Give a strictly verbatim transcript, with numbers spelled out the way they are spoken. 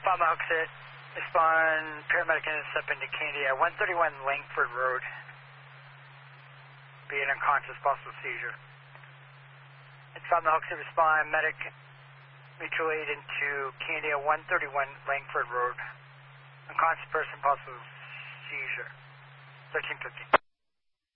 Farmer Hooksett, respond paramedic intercept into Candia, one thirty-one Langford Road. Be an unconscious possible seizure. It's Farmer Hooksett, respond medic mutual aid into Candia, one thirty-one Langford Road. Unconscious person, possible seizure. thirteen fifty.